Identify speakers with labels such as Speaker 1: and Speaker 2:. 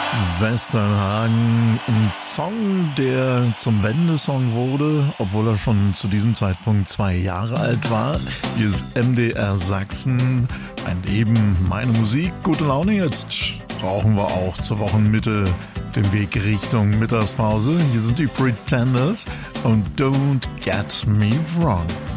Speaker 1: Westernhagen, ein Song, der zum Wendesong wurde, obwohl er schon zu diesem Zeitpunkt 2 Jahre alt war. Hier ist MDR Sachsen, mein Leben, meine Musik, gute Laune. Jetzt brauchen wir auch zur Wochenmitte den Weg Richtung Mittagspause. Hier sind die Pretenders und Don't Get Me Wrong.